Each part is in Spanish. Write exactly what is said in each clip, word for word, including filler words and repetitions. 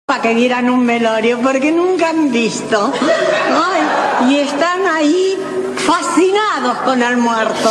para que dieran un velorio, porque nunca han visto. Ay, y están ahí fascinados con el muerto.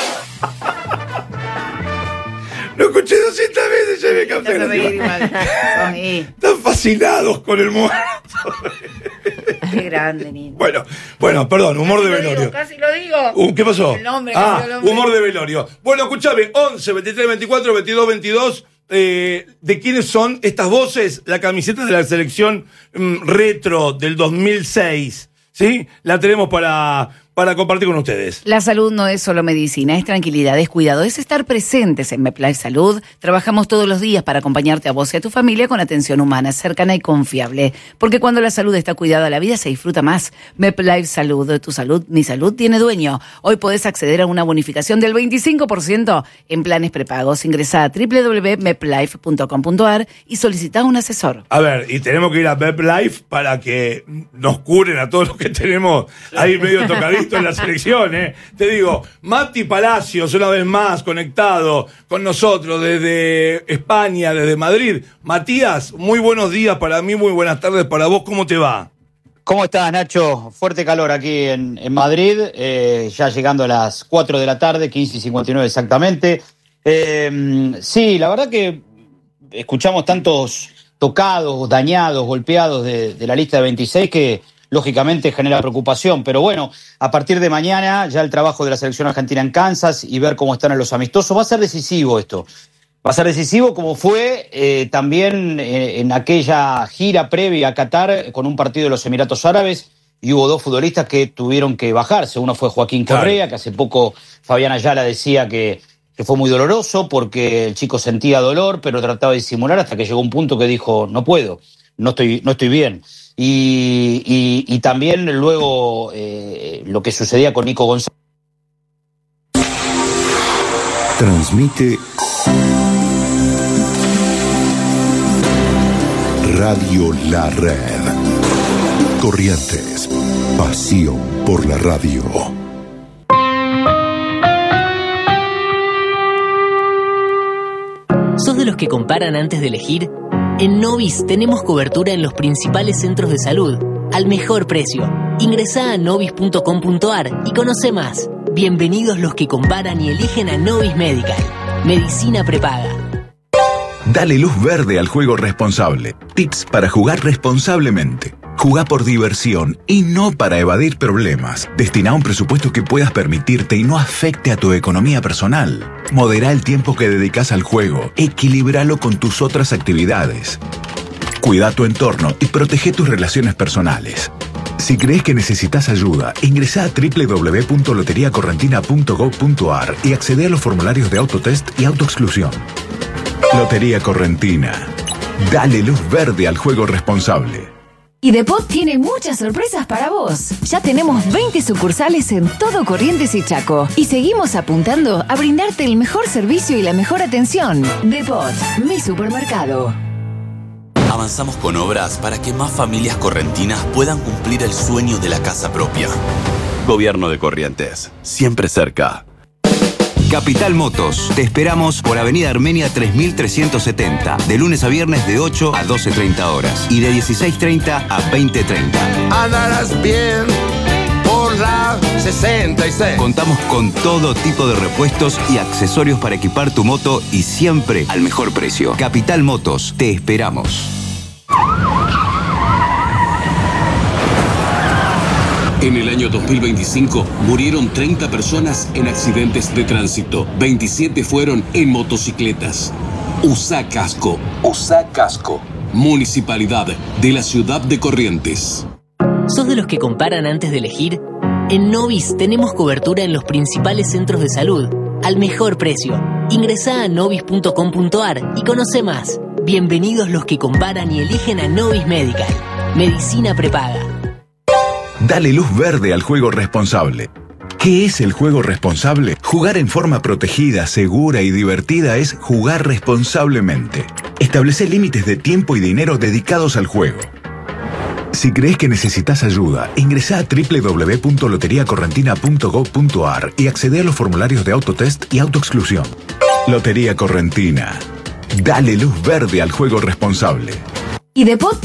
Lo escuché doscientas veces, ya me capté la imagen. Están fascinados con el muerto. Qué grande, niño. Bueno, bueno, perdón, humor casi de velorio. Digo, casi lo digo. Uh, ¿Qué pasó? El nombre, ah, el nombre. Humor de velorio. Bueno, escúchame, once, veintitrés, veinticuatro, veintidós, veintidós. Eh, ¿De quiénes son estas voces? La camiseta de la selección mm, retro del dos mil seis. ¿Sí? La tenemos para, para compartir con ustedes. La salud no es solo medicina, es tranquilidad, es cuidado, es estar presentes en MedLife Salud. Trabajamos todos los días para acompañarte a vos y a tu familia con atención humana, cercana y confiable. Porque cuando la salud está cuidada, la vida se disfruta más. MedLife Salud, tu salud, mi salud, tiene dueño. Hoy podés acceder a una bonificación del veinticinco por ciento en planes prepagos. Ingresá a doble u doble u doble u punto medlife punto com punto a r y solicitá un asesor. A ver, y tenemos que ir a MedLife para que nos curen a todos los que tenemos ahí medio tocadito en la selección, ¿eh? Te digo, Mati Palacios, una vez más, conectado con nosotros desde España, desde Madrid. Matías, muy buenos días para mí, muy buenas tardes para vos, ¿cómo te va? ¿Cómo estás, Nacho? Fuerte calor aquí en, en Madrid, eh, ya llegando a las cuatro de la tarde, quince y cincuenta y nueve exactamente. Eh, sí, la verdad que escuchamos tantos tocados, dañados, golpeados de, de la lista de veintiséis que lógicamente genera preocupación, pero bueno, a partir de mañana ya el trabajo de la selección argentina en Kansas y ver cómo están en los amistosos va a ser decisivo esto. Va a ser decisivo como fue eh, también eh, en aquella gira previa a Qatar con un partido de los Emiratos Árabes y hubo dos futbolistas que tuvieron que bajarse. Uno fue Joaquín Correa, claro, que hace poco Fabián Ayala decía que, que fue muy doloroso porque el chico sentía dolor, pero trataba de disimular hasta que llegó un punto que dijo, no puedo, no estoy, no estoy bien. Y, y, y también luego eh, lo que sucedía con Nico González. Transmite Radio La Red. Corrientes, pasión por la radio. ¿Sos de los que comparan antes de elegir? En Novis tenemos cobertura en los principales centros de salud, al mejor precio. Ingresá a novis punto com punto a r y conoce más. Bienvenidos los que comparan y eligen a Novis Medical. Medicina prepaga. Dale luz verde al juego responsable. Tips para jugar responsablemente. Jugá por diversión y no para evadir problemas. Destina un presupuesto que puedas permitirte y no afecte a tu economía personal. Modera el tiempo que dedicas al juego. Equilíbralo con tus otras actividades. Cuida tu entorno y protege tus relaciones personales. Si crees que necesitas ayuda, ingresa a doble u doble u doble u punto lotería correntina punto gob punto a r y accede a los formularios de autotest y autoexclusión. Lotería Correntina. Dale luz verde al juego responsable. Y Depot tiene muchas sorpresas para vos. Ya tenemos veinte sucursales en todo Corrientes y Chaco. Y seguimos apuntando a brindarte el mejor servicio y la mejor atención. Depot, mi supermercado. Avanzamos con obras para que más familias correntinas puedan cumplir el sueño de la casa propia. Gobierno de Corrientes, siempre cerca. Capital Motos. Te esperamos por Avenida Armenia tres mil trescientos setenta, de lunes a viernes de ocho a doce treinta horas y de dieciséis treinta a veinte treinta. Andarás bien por la sesenta y seis. Contamos con todo tipo de repuestos y accesorios para equipar tu moto y siempre al mejor precio. Capital Motos. Te esperamos. En el año dos mil veinticinco murieron treinta personas en accidentes de tránsito. veintisiete fueron en motocicletas. Usá casco. Usá casco. Municipalidad de la Ciudad de Corrientes. ¿Sos de los que comparan antes de elegir? En Novis tenemos cobertura en los principales centros de salud, al mejor precio. Ingresá a novis punto com punto a r y conoce más. Bienvenidos los que comparan y eligen a Novis Medical. Medicina prepaga. Dale luz verde al juego responsable. ¿Qué es el juego responsable? Jugar en forma protegida, segura y divertida es jugar responsablemente. Establece límites de tiempo y dinero dedicados al juego. Si crees que necesitas ayuda, ingresa a doble u doble u doble u punto lotería correntina punto gob punto a r y accede a los formularios de autotest y autoexclusión. Lotería Correntina. Dale luz verde al juego responsable. Y Depot